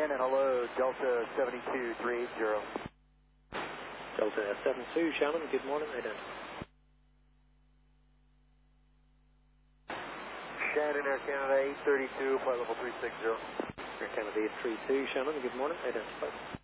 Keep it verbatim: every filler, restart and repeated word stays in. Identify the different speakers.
Speaker 1: Shannon, hello, Delta seventy-two three eighty.
Speaker 2: Delta seven two, Shannon, good morning, identify.
Speaker 1: Shannon, Air Canada eight thirty-two, flight level three sixty.
Speaker 2: Air Canada eight three two, Shannon, good morning, identify.